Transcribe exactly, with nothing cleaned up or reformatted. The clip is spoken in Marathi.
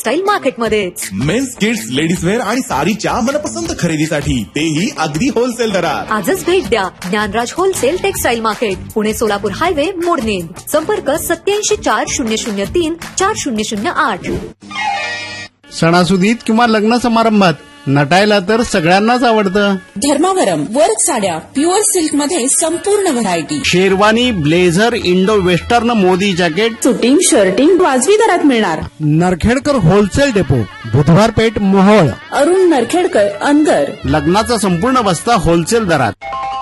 Textile मार्केटमध्येच. Men's, kids, ladies wear आणि साडीच्या मनपसंत खरेदीसाठी तेही अगदी होलसेल दरात. आजच भेट द्या Dnyanraj wholesale textile market, Pune Solapur highway, मोडनेर. संपर्क सत्याऐंशी चार शून्य शून्य तीन चार शून्य शून्य आठ. सणासुदीत किंवा लग्न समारंभात नटायला तर सगळ्यांनाच आवडतं. धर्मावरम वर्क साड्या प्युअर सिल्क मध्ये संपूर्ण variety. Sherwani, blazer, Indo western, Modi jacket, suiting, shirting वाजवी दरात मिळणार. नरखेडकर होलसेल डेपो, बुधवार पेठ, मोहोळ. अरुण नरखेडकर, अंदर. लग्नाचा संपूर्ण बस्ता होलसेल दरात.